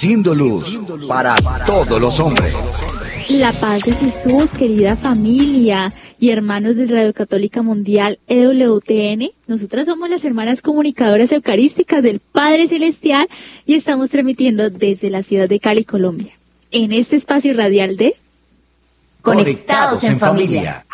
siendo luz para todos los hombres. La paz de Jesús, querida familia y hermanos de Radio Católica Mundial EWTN. Nosotras somos las hermanas comunicadoras eucarísticas del Padre Celestial y estamos transmitiendo desde la ciudad de Cali, Colombia, en este espacio radial de Conectados en Familia.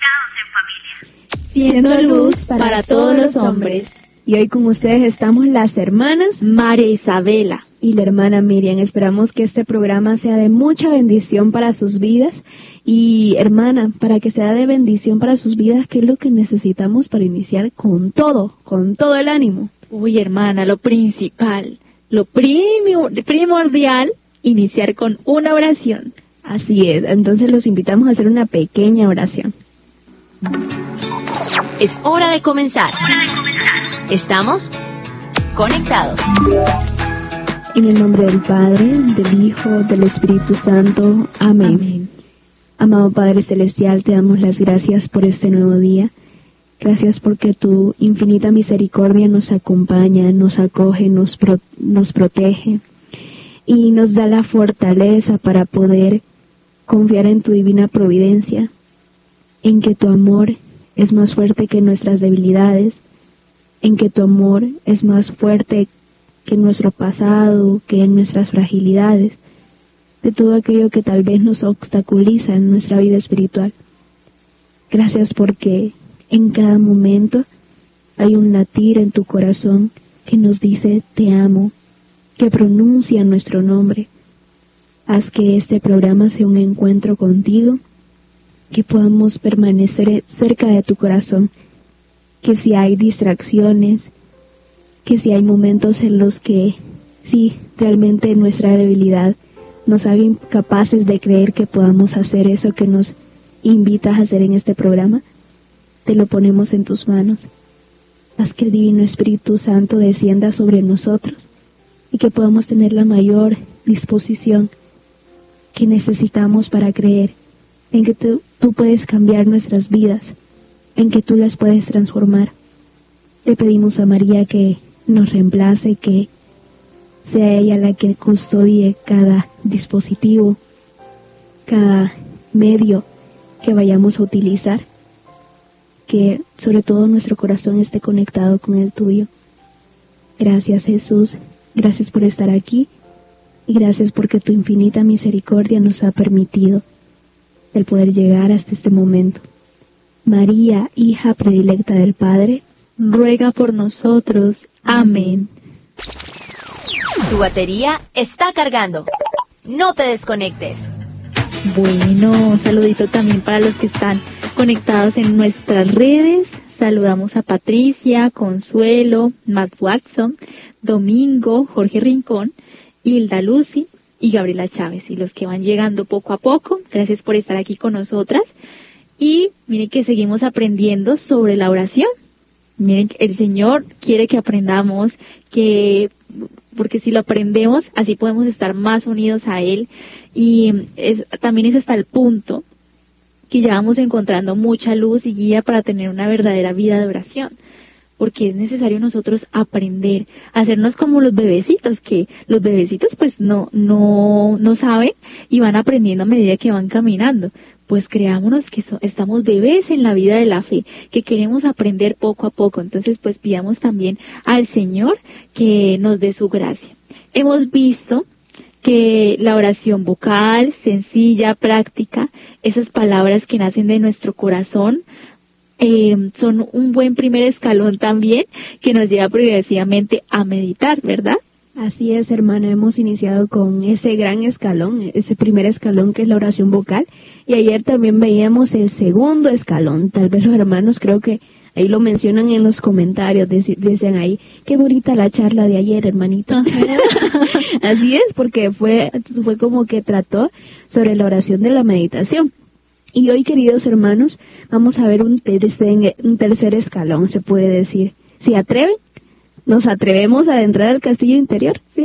Siendo luz para todos los hombres. Y hoy con ustedes estamos las hermanas María Isabela y la hermana Miriam. Esperamos que este programa sea de mucha bendición para sus vidas. Y hermana, para que sea de bendición para sus vidas, ¿qué es lo que necesitamos para iniciar con todo el ánimo? Uy, hermana, lo principal, lo primordial, iniciar con una oración. Así es, entonces los invitamos a hacer una pequeña oración. Es hora de comenzar. Estamos conectados. En el nombre del Padre, del Hijo, del Espíritu Santo. Amén. Amén. Amado Padre Celestial, te damos las gracias por este nuevo día. Gracias porque tu infinita misericordia nos acompaña, nos acoge, nos protege y nos da la fortaleza para poder confiar en tu divina providencia, en que tu amor es más fuerte que nuestras debilidades, en que tu amor es más fuerte que nuestro pasado, que en nuestras fragilidades, de todo aquello que tal vez nos obstaculiza en nuestra vida espiritual. Gracias porque en cada momento hay un latir en tu corazón que nos dice te amo, que pronuncia nuestro nombre. Haz que este programa sea un encuentro contigo, que podamos permanecer cerca de tu corazón, que si hay distracciones, que si hay momentos en los que sí, realmente nuestra debilidad nos haga incapaces de creer que podamos hacer eso que nos invitas a hacer en este programa, te lo ponemos en tus manos. Haz que el Divino Espíritu Santo descienda sobre nosotros y que podamos tener la mayor disposición que necesitamos para creer en que tú puedes cambiar nuestras vidas, en que tú las puedes transformar. Le pedimos a María que nos reemplace, que sea ella la que custodie cada dispositivo, cada medio que vayamos a utilizar, que sobre todo nuestro corazón esté conectado con el tuyo. Gracias, Jesús, gracias por estar aquí y gracias porque tu infinita misericordia nos ha permitido el poder llegar hasta este momento. María, hija predilecta del Padre, ruega por nosotros. Amén. Tu batería está cargando. No te desconectes. Bueno, un saludito también para los que están conectados en nuestras redes. Saludamos a Patricia, Consuelo, Matt Watson, Domingo, Jorge Rincón, Hilda Lucy y Gabriela Chávez. Y los que van llegando poco a poco, gracias por estar aquí con nosotras. Y miren que seguimos aprendiendo sobre la oración. Miren que el Señor quiere que aprendamos, porque si lo aprendemos, así podemos estar más unidos a Él. Y también es hasta el punto que ya vamos encontrando mucha luz y guía para tener una verdadera vida de oración. Porque es necesario nosotros aprender a hacernos como los bebecitos, que los bebecitos pues no saben y van aprendiendo a medida que van caminando. Pues creámonos que estamos bebés en la vida de la fe, que queremos aprender poco a poco. Entonces pues pidamos también al Señor que nos dé su gracia. Hemos visto que la oración vocal, sencilla, práctica, esas palabras que nacen de nuestro corazón, son un buen primer escalón también que nos lleva progresivamente a meditar, ¿verdad? Así es, hermana, hemos iniciado con ese gran escalón, ese primer escalón que es la oración vocal, y ayer también veíamos el segundo escalón. Tal vez los hermanos creo que ahí lo mencionan en los comentarios, dicen ahí, qué bonita la charla de ayer, hermanita. Así es, porque fue como que trató sobre la oración de la meditación. Y hoy, queridos hermanos, vamos a ver un tercer escalón, se puede decir. ¿Se atreven? ¿Nos atrevemos a entrar al castillo interior? Sí.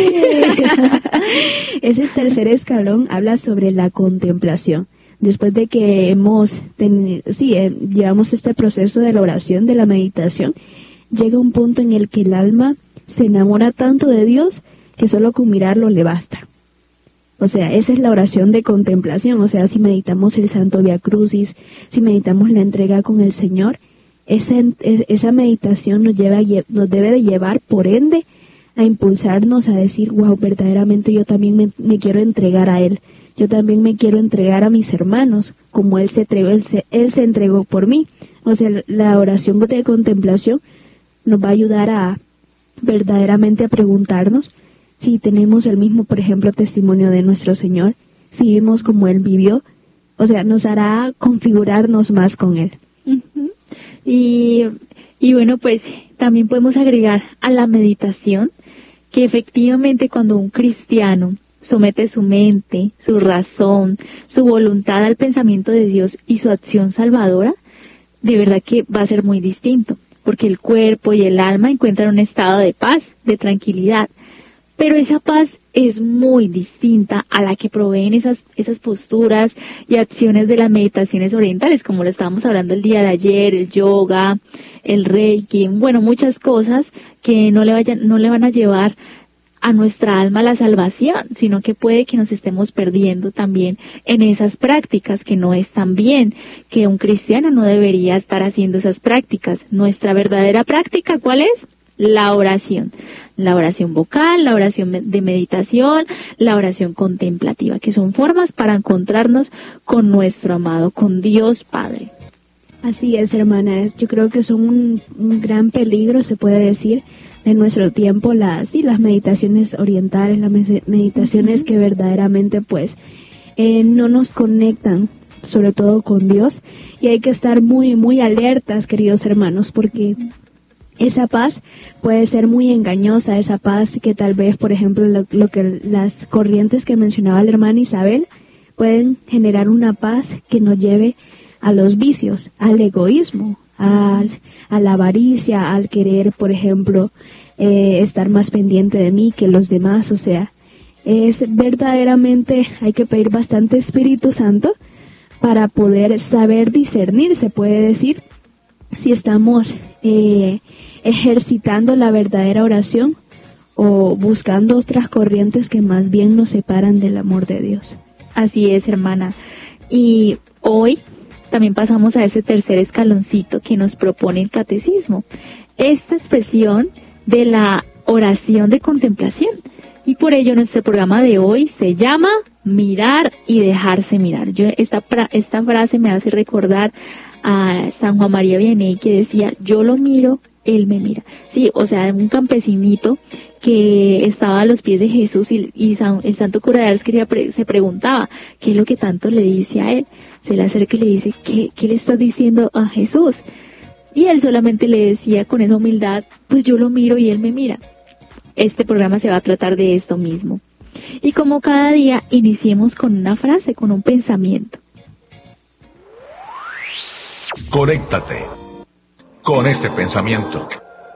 Ese tercer escalón habla sobre la contemplación. Después de que llevamos este proceso de la oración, de la meditación, llega un punto en el que el alma se enamora tanto de Dios que solo con mirarlo le basta. O sea, esa es la oración de contemplación. O sea, si meditamos el Santo Vía Crucis, si meditamos la entrega con el Señor, esa meditación nos debe de llevar, por ende, a impulsarnos a decir, wow, verdaderamente yo también me quiero entregar a Él. Yo también me quiero entregar a mis hermanos, como Él se entregó por mí. O sea, la oración de contemplación nos va a ayudar a verdaderamente a preguntarnos si tenemos el mismo, por ejemplo, testimonio de nuestro Señor, si vivimos como Él vivió. O sea, nos hará configurarnos más con Él. Uh-huh. Y bueno, pues también podemos agregar a la meditación que efectivamente cuando un cristiano somete su mente, su razón, su voluntad al pensamiento de Dios y su acción salvadora, de verdad que va a ser muy distinto, porque el cuerpo y el alma encuentran un estado de paz, de tranquilidad, pero esa paz es muy distinta a la que proveen esas posturas y acciones de las meditaciones orientales, como lo estábamos hablando el día de ayer, el yoga, el reiki, bueno, muchas cosas que no le van a llevar a nuestra alma la salvación, sino que puede que nos estemos perdiendo también en esas prácticas, que no están bien, que un cristiano no debería estar haciendo esas prácticas. Nuestra verdadera práctica, ¿cuál es? La oración vocal, la oración de meditación, la oración contemplativa, que son formas para encontrarnos con nuestro amado, con Dios Padre. Así es, hermana, yo creo que son un gran peligro, se puede decir, de nuestro tiempo, las meditaciones orientales, las meditaciones que verdaderamente pues no nos conectan, sobre todo con Dios, y hay que estar muy, muy alertas, queridos hermanos, porque esa paz puede ser muy engañosa, esa paz que tal vez, por ejemplo, lo que las corrientes que mencionaba la hermana Isabel, pueden generar una paz que nos lleve a los vicios, al egoísmo, a la avaricia, al querer, por ejemplo, estar más pendiente de mí que los demás. O sea, es verdaderamente, hay que pedir bastante Espíritu Santo para poder saber discernir, se puede decir, si estamos ejercitando la verdadera oración o buscando otras corrientes que más bien nos separan del amor de Dios. Así es, hermana. Y hoy también pasamos a ese tercer escaloncito que nos propone el catecismo, esta expresión de la oración de contemplación. Y por ello nuestro programa de hoy se llama Mirar y dejarse mirar. Esta frase me hace recordar a San Juan María Vianney, que decía, yo lo miro, él me mira. Sí, o sea, un campesinito que estaba a los pies de Jesús y el santo cura de Ars se preguntaba, ¿qué es lo que tanto le dice a él? Se le acerca y le dice, ¿qué le estás diciendo a Jesús? Y él solamente le decía con esa humildad, pues yo lo miro y él me mira. Este programa se va a tratar de esto mismo. Y como cada día, iniciemos con una frase, con un pensamiento. Conéctate con este pensamiento.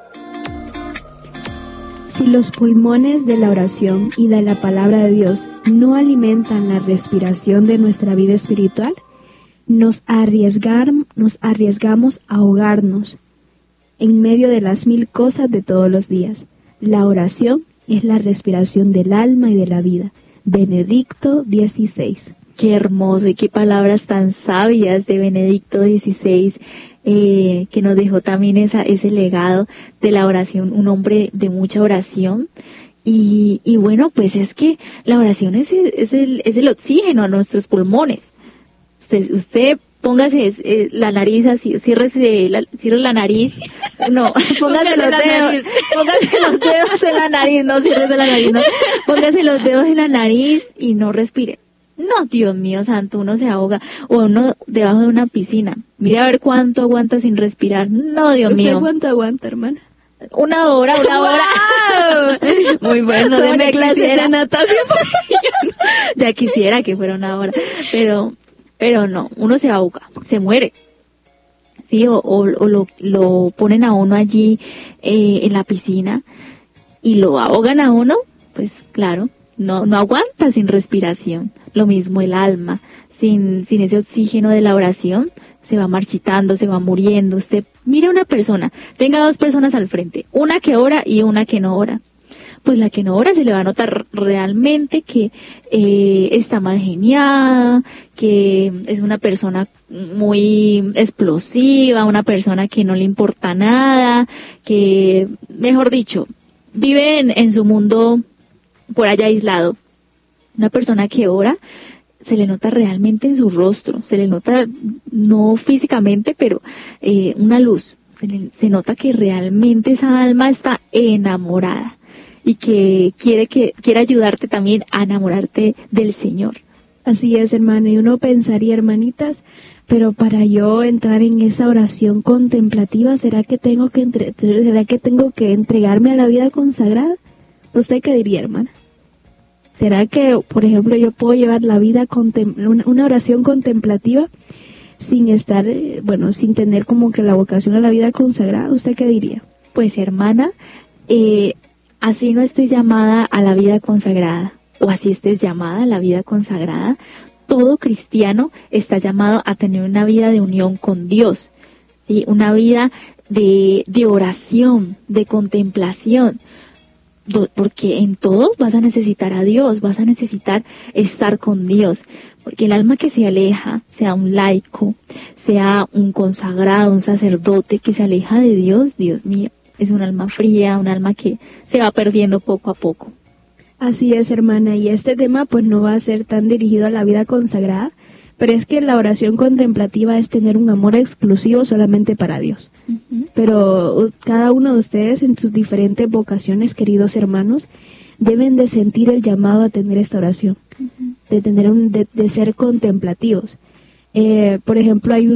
Si los pulmones de la oración y de la palabra de Dios no alimentan la respiración de nuestra vida espiritual, nos arriesgamos a ahogarnos en medio de las 1000 cosas de todos los días. La oración es la respiración del alma y de la vida. Benedicto XVI. Qué hermoso y qué palabras tan sabias de Benedicto XVI, que nos dejó también ese legado de la oración, un hombre de mucha oración. Y bueno, pues es que la oración es el oxígeno a nuestros pulmones. Usted póngase la nariz así, cierre la nariz, no, póngase los dedos en la nariz, no cierre la nariz, no, póngase los dedos en la nariz y no respire. No, Dios mío santo, uno se ahoga, o uno debajo de una piscina, mira a ver cuánto aguanta sin respirar. No, Dios mío. ¿Usted cuánto aguanta, hermana? Una hora. Muy bueno, deme clase de natación. Ya quisiera que fuera una hora, pero no, uno se ahoga, se muere. Sí, o lo ponen a uno allí en la piscina y lo ahogan a uno, pues claro, no aguanta sin respiración. Lo mismo el alma, sin ese oxígeno de la oración, se va marchitando, se va muriendo. Usted mira a una persona, tenga 2 personas al frente, una que ora y una que no ora. pues la que no ora se le va a notar realmente que está mal geniada, que es una persona muy explosiva, una persona que no le importa nada, que, mejor dicho, vive en su mundo por allá aislado. Una persona que ora se le nota realmente en su rostro, se le nota no físicamente, pero una luz. Se nota que realmente esa alma está enamorada y que quiere ayudarte también a enamorarte del Señor. Así es, hermana, y uno pensaría, hermanitas, pero para yo entrar en esa oración contemplativa, ¿será que tengo que entregarme a la vida consagrada? ¿Usted qué diría, hermana? ¿Será que, por ejemplo, yo puedo llevar la vida una oración contemplativa sin estar, sin tener como que la vocación a la vida consagrada? ¿Usted qué diría? Pues, hermana, así no estés llamada a la vida consagrada, o así estés llamada a la vida consagrada, todo cristiano está llamado a tener una vida de unión con Dios, ¿sí? Una vida de oración, de contemplación, porque en todo vas a necesitar a Dios, vas a necesitar estar con Dios, porque el alma que se aleja, sea un laico, sea un consagrado, un sacerdote que se aleja de Dios, Dios mío, es un alma fría, un alma que se va perdiendo poco a poco. Así es, hermana, y este tema pues no va a ser tan dirigido a la vida consagrada, pero es que la oración contemplativa es tener un amor exclusivo solamente para Dios. Uh-huh. Pero cada uno de ustedes en sus diferentes vocaciones, queridos hermanos, deben de sentir el llamado a tener esta oración, uh-huh, de ser contemplativos. Por ejemplo, hay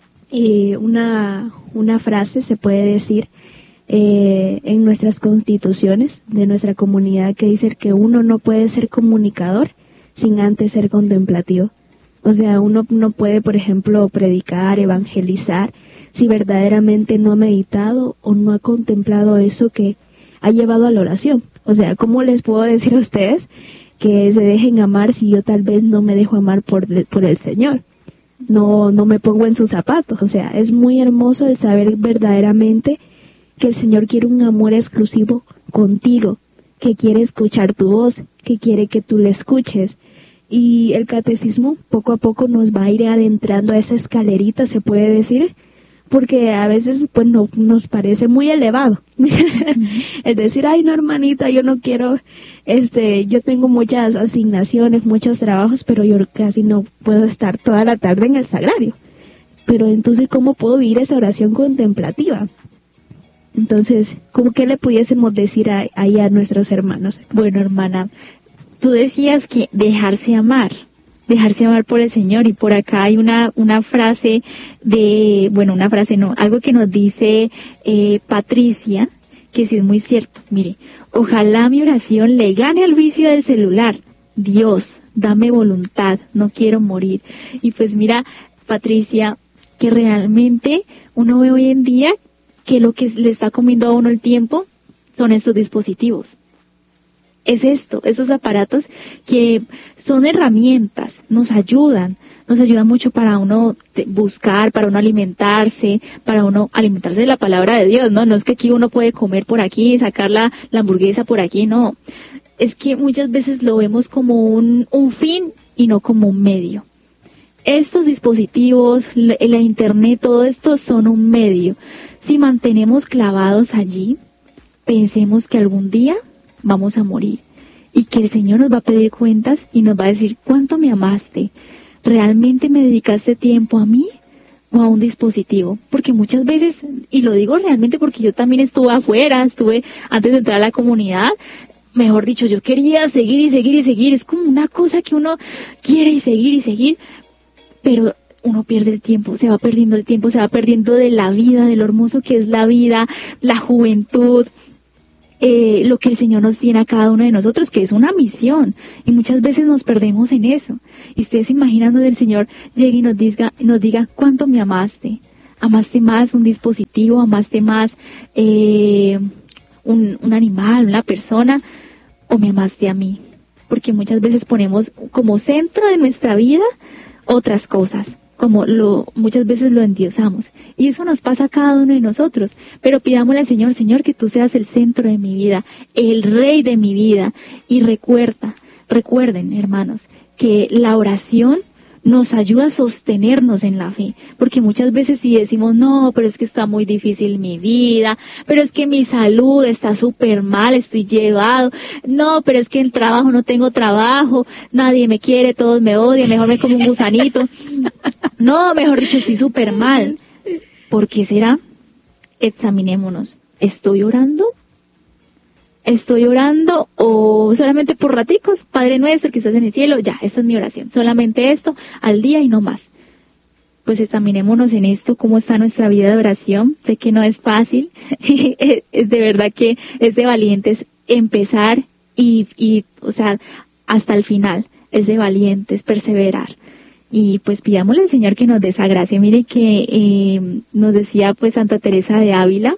una frase, se puede decir, en nuestras constituciones de nuestra comunidad, que dice que uno no puede ser comunicador sin antes ser contemplativo. O sea, uno no puede, por ejemplo, predicar, evangelizar, si verdaderamente no ha meditado o no ha contemplado eso que ha llevado a la oración. O sea, ¿cómo les puedo decir a ustedes que se dejen amar si yo tal vez no me dejo amar por el Señor? No me pongo en sus zapatos. O sea, es muy hermoso el saber verdaderamente que el Señor quiere un amor exclusivo contigo, que quiere escuchar tu voz, que quiere que tú le escuches. Y el catecismo poco a poco nos va a ir adentrando a esa escalerita, se puede decir, porque a veces pues no nos parece muy elevado. Uh-huh. Es decir, ay no, hermanita, yo no quiero, yo tengo muchas asignaciones, muchos trabajos, pero yo casi no puedo estar toda la tarde en el sagrario. Pero entonces, ¿cómo puedo vivir esa oración contemplativa? Entonces, ¿cómo que le pudiésemos decir ahí a nuestros hermanos? Bueno, hermana, tú decías que dejarse amar por el Señor, y por acá hay una frase algo que nos dice Patricia, que sí es muy cierto. Mire, ojalá mi oración le gane al vicio del celular. Dios, dame voluntad, no quiero morir. Y pues mira, Patricia, que realmente uno ve hoy en día que lo que le está comiendo a uno el tiempo son estos dispositivos. Es estos aparatos que son herramientas, nos ayudan mucho para uno buscar, para uno alimentarse de la palabra de Dios, ¿no? No es que aquí uno puede comer por aquí, sacar la hamburguesa por aquí, no. Es que muchas veces lo vemos como un fin y no como un medio. Estos dispositivos, la internet, todo esto son un medio. Si mantenemos clavados allí, pensemos que algún día vamos a morir y que el Señor nos va a pedir cuentas y nos va a decir, ¿cuánto me amaste? ¿Realmente me dedicaste tiempo a mí o a un dispositivo? Porque muchas veces, y lo digo realmente porque yo también estuve antes de entrar a la comunidad, mejor dicho, yo quería seguir y seguir y seguir. Es como una cosa que uno quiere y seguir, pero uno pierde el tiempo, se va perdiendo el tiempo, se va perdiendo de la vida, de lo hermoso que es la vida, la juventud, lo que el Señor nos tiene a cada uno de nosotros, que es una misión, y muchas veces nos perdemos en eso. Y ustedes imaginando del Señor llegue y nos diga cuánto me amaste más un dispositivo, amaste más un animal, una persona, o me amaste a mí, porque muchas veces ponemos como centro de nuestra vida otras cosas, como muchas veces lo endiosamos. Y eso nos pasa a cada uno de nosotros. Pero pidámosle al Señor, Señor, que tú seas el centro de mi vida, el rey de mi vida. Y recuerden, hermanos, que la oración nos ayuda a sostenernos en la fe, porque muchas veces si decimos, no, pero es que está muy difícil mi vida, pero es que mi salud está súper mal, estoy llevado, no, pero es que en trabajo no tengo trabajo, nadie me quiere, todos me odian, mejor me como un gusanito, no, mejor dicho, estoy súper mal. ¿Por qué será? Examinémonos. ¿Estoy orando o solamente por raticos? Padre nuestro que estás en el cielo, ya, esta es mi oración, solamente esto al día y no más. Pues examinémonos en esto, cómo está nuestra vida de oración. Sé que no es fácil, es de verdad que es de valientes empezar y o sea, hasta el final, es de valientes perseverar. Y pues pidámosle al Señor que nos dé esa gracia. Mire que nos decía pues Santa Teresa de Ávila,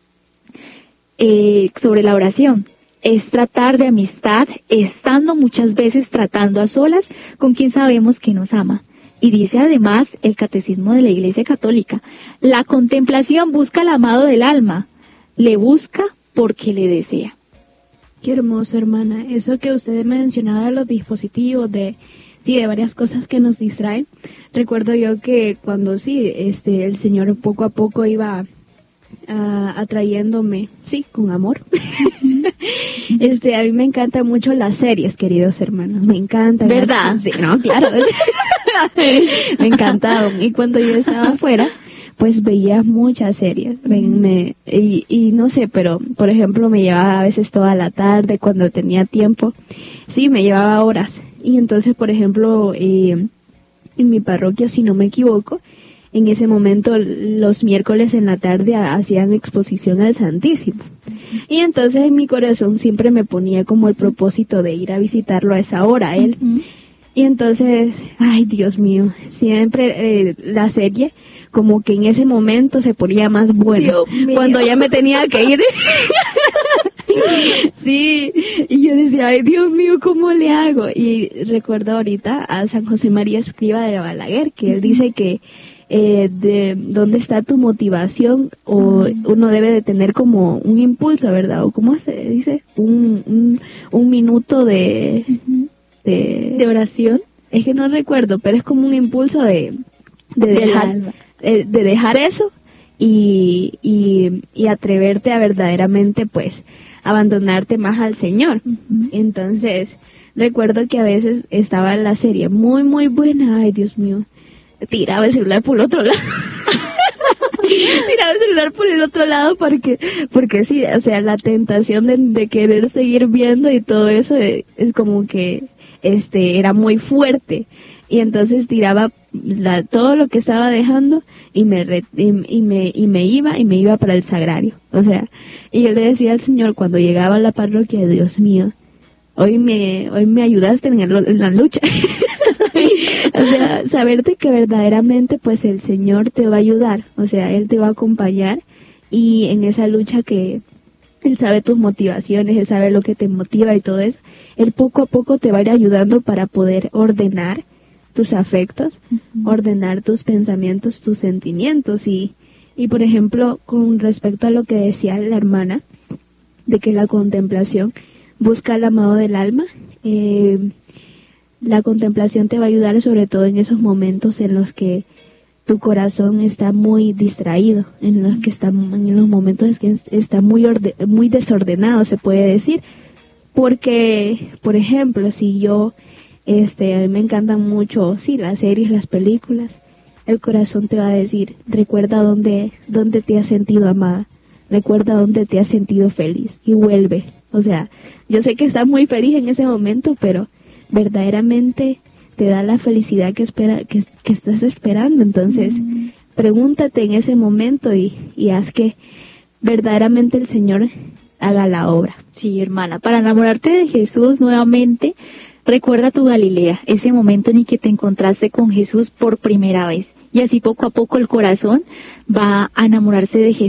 sobre la oración, es tratar de amistad, estando muchas veces tratando a solas con quien sabemos que nos ama. Y dice además el Catecismo de la Iglesia Católica, la contemplación busca al amado del alma, le busca porque le desea. Qué hermoso, hermana. Eso que usted mencionaba de los dispositivos, de varias cosas que nos distraen. Recuerdo yo que cuando el Señor poco a poco iba atrayéndome, con amor. A mí me encantan mucho las series, queridos hermanos, me encantan. ¿Verdad? Sí, no, claro. Me encantaban. Y cuando yo estaba afuera, pues veía muchas series. Y no sé, pero por ejemplo me llevaba a veces toda la tarde cuando tenía tiempo. Sí, me llevaba horas. Y entonces, por ejemplo, en mi parroquia, si no me equivoco, en ese momento los miércoles en la tarde hacían exposición al Santísimo. Y entonces en mi corazón siempre me ponía como el propósito de ir a visitarlo a esa hora, a él. Y entonces, ay Dios mío, siempre la serie como que en ese momento se ponía más buena. Cuando ya me tenía que ir. Sí, y yo decía, ay Dios mío, ¿cómo le hago? Y recuerdo ahorita a San José María Escrivá de Balaguer, que él dice que de dónde está tu motivación, o uno debe de tener como un impulso, ¿verdad? O cómo se dice, un minuto de oración. Es que no recuerdo, pero es como un impulso de dejar eso y atreverte a verdaderamente pues abandonarte más al Señor. Entonces recuerdo que a veces estaba la serie muy muy buena, ay Dios mío, tiraba el celular por el otro lado. Tiraba el celular por el otro lado porque sí, o sea, la tentación de querer seguir viendo y todo eso es como que era muy fuerte, y entonces tiraba todo lo que estaba dejando y me iba para el sagrario. O sea, y yo le decía al Señor cuando llegaba a la parroquia, Dios mío, hoy me ayudaste en la lucha. O sea, saberte que verdaderamente pues el Señor te va a ayudar, o sea, Él te va a acompañar, y en esa lucha que Él sabe tus motivaciones, Él sabe lo que te motiva y todo eso, Él poco a poco te va a ir ayudando para poder ordenar tus afectos, ordenar tus pensamientos, tus sentimientos. Y por ejemplo, con respecto a lo que decía la hermana, de que la contemplación busca al amado del alma, la contemplación te va a ayudar sobre todo en esos momentos en los que tu corazón está muy distraído, en los momentos que está muy desordenado, se puede decir. Porque, por ejemplo, si yo, a mí me encantan mucho, las series, las películas, el corazón te va a decir, recuerda dónde te has sentido amada, recuerda dónde te has sentido feliz, y vuelve. O sea, yo sé que estás muy feliz en ese momento, pero verdaderamente te da la felicidad que estás esperando. Entonces, pregúntate en ese momento y haz que verdaderamente el Señor haga la obra. Sí, hermana, para enamorarte de Jesús nuevamente, recuerda tu Galilea, ese momento en el que te encontraste con Jesús por primera vez. Y así poco a poco el corazón va a enamorarse de Jesús.